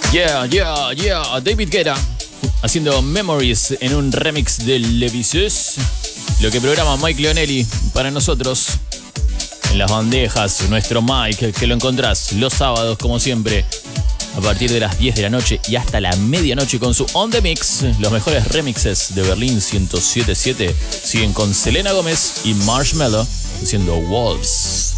Yeah, yeah, yeah. David Guetta haciendo Memories en un remix de Levices. Lo que programa Mike Leonelli para nosotros en las bandejas. Nuestro Mike, que lo encontrás los sábados, como siempre, a partir de las 10 de la noche y hasta la medianoche con su On The Mix. Los mejores remixes de Berlín 107.7 siguen con Selena Gómez y Marshmello haciendo Wolves.